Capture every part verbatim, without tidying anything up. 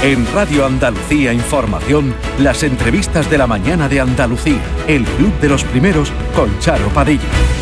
En Radio Andalucía Información, las entrevistas de la mañana de Andalucía. El Club de los Primeros con Charo Padilla.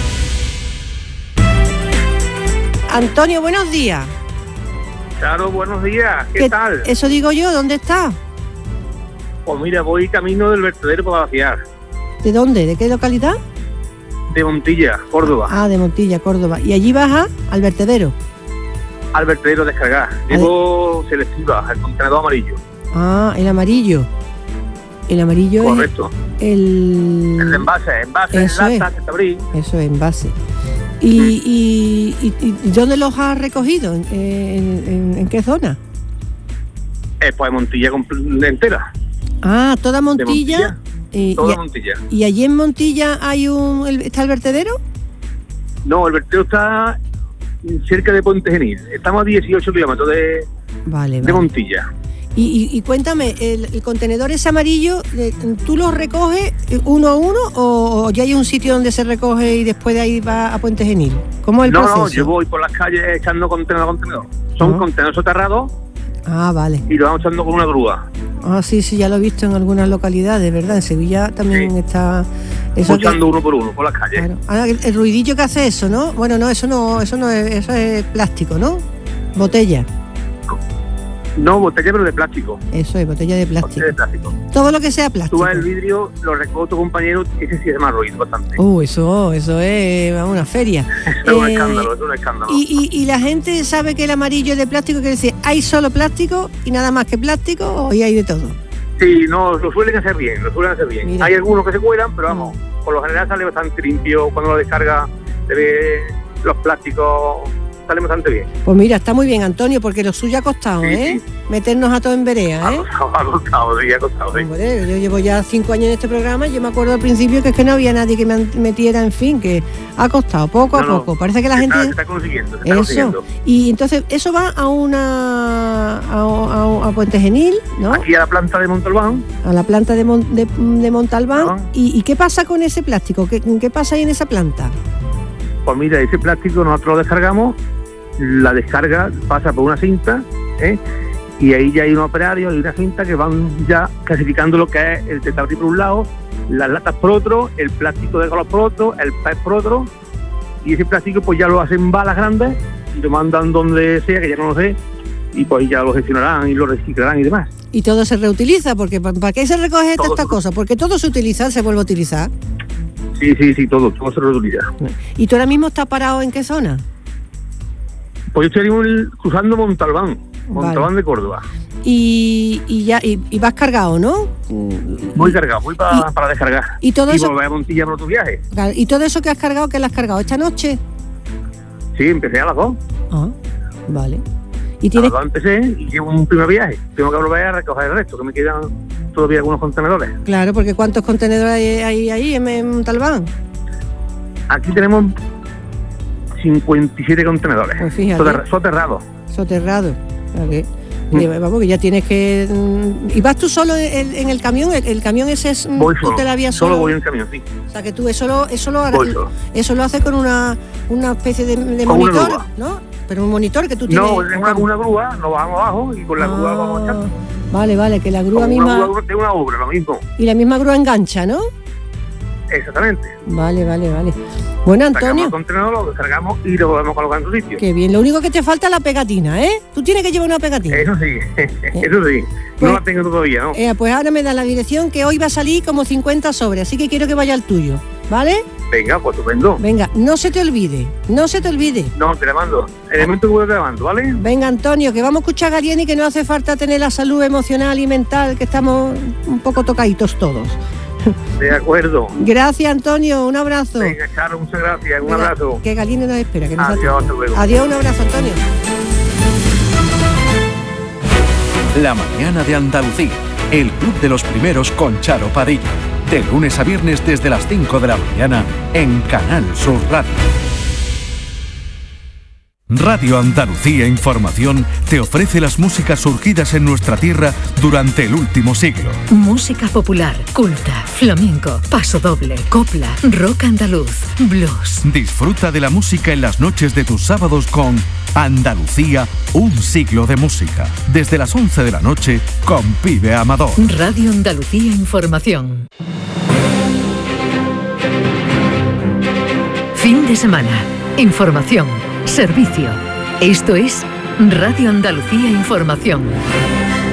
Antonio, buenos días. Charo, buenos días. ¿Qué, ¿Qué tal? Eso digo yo, ¿dónde está? Pues mira, voy camino del vertedero para vaciar. ¿De dónde? ¿De qué localidad? De Montilla, Córdoba. Ah, de Montilla, Córdoba. ¿Y allí vas a, al vertedero? Al vertedero a descargar. Llevo selectiva, el contenedor amarillo. Ah, el amarillo. El amarillo. Correcto. Es el... El envase, envase, eso en lata, es. que te abrí. Eso es, envase. ¿Y, mm. y, y, y dónde los has recogido? ¿En, en, en, en qué zona? Eh, pues Montilla entera. Ah, toda Montilla. Montilla y, toda y, Montilla. ¿Y allí en Montilla hay un el, está el vertedero? No, el vertedero está cerca de Puente Genil. Estamos a dieciocho kilómetros de, vale, de vale. Montilla. Y, y, y cuéntame, el, el contenedor ese amarillo, ¿tú los recoges uno a uno o, o ya hay un sitio donde se recoge y después de ahí va a Puente Genil? ¿Cómo es el no, proceso? No, yo voy por las calles echando contenedor a contenedor. Son uh-huh. contenedores soterrados. Ah, vale. Y lo vamos echando con una grúa. Ah, sí, sí, ya lo he visto en algunas localidades, ¿verdad? En Sevilla también sí. está... Eso echando que... uno por uno por las calles. Claro. Ahora, el, el ruidillo que hace eso, ¿no? Bueno, no, eso no, eso no es, eso es plástico, ¿no? Botella. No, botella pero de plástico. Eso es, botella de plástico. Botella de plástico. Todo lo que sea plástico. Tú vas el vidrio, lo recoge tu compañero, ese sí es más ruido bastante. Uh, eso, eso es una feria. es un eh, escándalo, es un escándalo. Y, y, y la gente sabe que el amarillo es de plástico, quiere decir, ¿hay solo plástico y nada más que plástico o hay de todo? Sí, no, lo suelen hacer bien, lo suelen hacer bien. Mira. Hay algunos que se cuelan, pero vamos, mm. por lo general sale bastante limpio cuando lo descarga, se ve los plásticos... sale bastante bien. Pues mira, está muy bien, Antonio, porque lo suyo ha costado, sí, ¿eh? Sí. Meternos a todos en verea, ¿eh? Ha costado, ha costado, sí, ha costado, sí. Hombre, yo llevo ya cinco años en este programa y yo me acuerdo al principio que es que no había nadie que me metiera, en fin, que ha costado poco no, a poco. No, Parece que la se gente... Está, se está consiguiendo, se está eso. consiguiendo. Y entonces, eso va a una... a, a, a Puente Genil, ¿no? Aquí a la planta de Montalbán. A la planta de, Mon, de, de Montalbán. No. ¿Y, ¿Y qué pasa con ese plástico? ¿Qué, ¿Qué pasa ahí en esa planta? Pues mira, ese plástico nosotros lo descargamos. La descarga pasa por una cinta, ¿eh? Y ahí ya hay un operario y una cinta que van ya clasificando lo que es el tetabrí por un lado, las latas por otro, el plástico de color por otro, el P E T por otro, y ese plástico pues ya lo hacen balas grandes y lo mandan donde sea, que ya no lo sé, y pues ya lo gestionarán y lo reciclarán y demás. Y todo se reutiliza, porque ¿para qué se recoge toda esta cosa? Porque todo se utiliza, se vuelve a utilizar. Sí, sí, sí, todo, todo se reutiliza. ¿Y tú ahora mismo estás parado en qué zona? Pues yo estoy cruzando Montalbán, Montalbán vale. de Córdoba. Y, y ya y, y vas cargado, ¿no? Voy cargado, voy para, para descargar. Y todo y eso. volver a Montilla por tu viaje. ¿Y todo eso que has cargado, qué lo has cargado esta noche? Sí, empecé a las dos. Ah, vale. ¿Y tienes... A las dos empecé y llevo un primer viaje. Tengo que volver a recoger el resto, que me quedan todavía algunos contenedores. Claro, porque ¿cuántos contenedores hay, hay ahí en Montalbán? Aquí tenemos cincuenta y siete contenedores. Pues fíjate. Soterra, soterrados. Soterrados. Okay. Mm. Vamos, que ya tienes que... ¿Y vas tú solo en, en el camión? ¿El, el camión ese es...? Voy solo. ¿Tú te la vías solo? solo voy en camión, sí. O sea, que tú eso lo, eso lo, voy solo. Eso lo haces con una, una especie de, de con monitor, una ¿no? Pero un monitor que tú tienes... No, es una, una grúa, lo bajamos abajo y con la ah, grúa vamos echando. Vale, vale, que la grúa como misma... Una grúa de una obra, lo mismo. Y la misma grúa engancha, ¿no? Exactamente. Vale, vale, vale. Bueno, Antonio. Sacamos el contenedor, lo descargamos y lo podemos colocar en su sitio. Qué bien. Lo único que te falta es la pegatina, ¿eh? Tú tienes que llevar una pegatina. Eso sí, ¿Eh? eso sí. Pues, no la tengo todavía, ¿no? Eh, pues ahora me da la dirección que hoy va a salir como cincuenta sobres, así que quiero que vaya al tuyo, ¿vale? Venga, pues estupendo. Venga, no se te olvide, no se te olvide. No, te la mando. El elemento que te la mando, ¿vale? Venga, Antonio, que vamos a escuchar a Galieni, que no hace falta tener la salud emocional y mental, que estamos un poco tocaditos todos. De acuerdo. Gracias, Antonio, un abrazo. Venga, Charo, muchas gracias, un Venga, abrazo. Que Galieni nos espera. Que nos Adiós, hasta luego. Adiós, un abrazo, Antonio. La mañana de Andalucía, el Club de los Primeros con Charo Padilla. De lunes a viernes desde las cinco de la mañana en Canal Sur Radio. Radio Andalucía Información te ofrece las músicas surgidas en nuestra tierra durante el último siglo. Música popular, culta, flamenco, pasodoble, copla, rock andaluz, blues. Disfruta de la música en las noches de tus sábados con Andalucía, un siglo de música. Desde las once de la noche con Pibe Amador. Radio Andalucía Información. Fin de semana. Información. Servicio. Esto es Radio Andalucía Información.